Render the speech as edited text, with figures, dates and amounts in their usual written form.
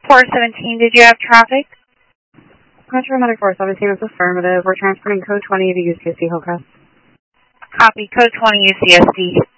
417, did you have traffic? Metro Medic 417 is affirmative. We're transferring code 20 to UCSD Hillcrest. Copy, code 20 UCSD.